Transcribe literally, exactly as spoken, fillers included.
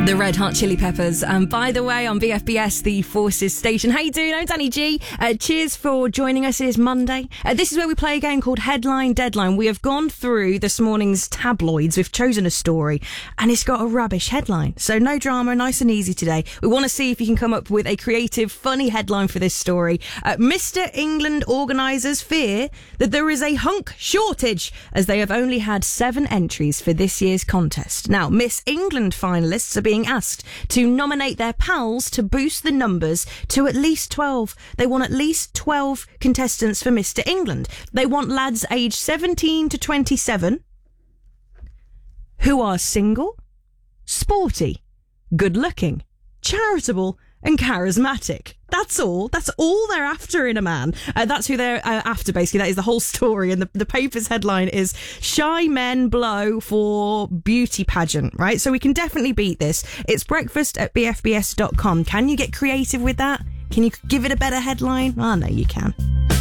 The Red Hot Chili Peppers. And um, by the way, on B F B S, the Forces station. How you doing? I'm Danny G. Uh, cheers for joining us. It is Monday. Uh, this is where we play a game called Headline Deadline. We have gone through this morning's tabloids. We've chosen a story, and it's got a rubbish headline. So no drama, nice and easy today. We want to see if you can come up with a creative, funny headline for this story. Uh, Mister England organisers fear that there is a hunk shortage, as they have only had seven entries for this year's contest. Now, Miss England finalists are being asked to nominate their pals to boost the numbers to at least twelve. They want at least twelve contestants for Mister England. They want lads aged seventeen to twenty-seven who are single, sporty, good-looking, charitable and charismatic. That's all. That's all they're after in a man. Uh, that's who they're uh, after, basically. That is the whole story. And the, the paper's headline is Shy Men Blow for Beauty Pageant, right? So we can definitely beat this. It's breakfast at b f b s dot com. Can you get creative with that? Can you give it a better headline? I know you can.